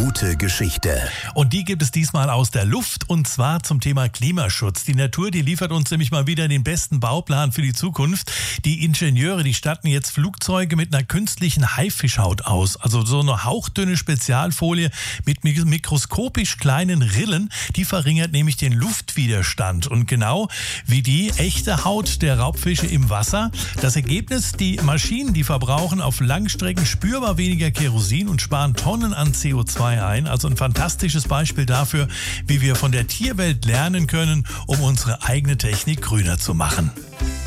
gute Geschichte. Und die gibt es diesmal aus der Luft, und zwar zum Thema Klimaschutz. Die Natur, die liefert uns nämlich mal wieder den besten Bauplan für die Zukunft. Die Ingenieure, die statten jetzt Flugzeuge mit einer künstlichen Haifischhaut aus. Also so eine hauchdünne Spezialfolie mit mikroskopisch kleinen Rillen. Die verringert nämlich den Luftwiderstand. Und genau wie die echte Haut der Raubfische im Wasser. Das Ergebnis, die Maschinen, die verbrauchen auf Langstrecken spürbar weniger Kerosin und sparen Tonnen an CO2 ein. Also ein fantastisches Beispiel dafür, wie wir von der Tierwelt lernen können, um unsere eigene Technik grüner zu machen.